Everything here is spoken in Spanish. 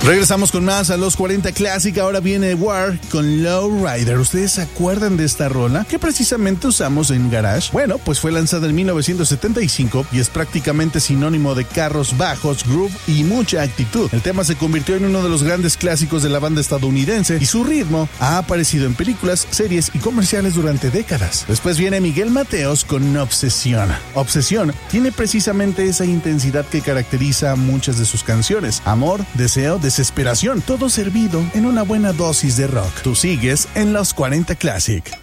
Regresamos con más a los 40 Classic. Ahora viene War con Lowrider. ¿Ustedes se acuerdan de esta rola que precisamente usamos en Garage? Bueno, pues fue lanzada en 1975 y es prácticamente sinónimo de carros bajos, groove y mucha actitud. El tema se convirtió en uno de los grandes clásicos de la banda estadounidense y su ritmo ha aparecido en películas, series y comerciales durante décadas. Después viene Miguel Mateos con Obsesión. Obsesión tiene precisamente esa intensidad que caracteriza muchas de sus canciones. Amor, deseo, desesperación, todo servido en una buena dosis de rock. Tú sigues en los 40 Classic.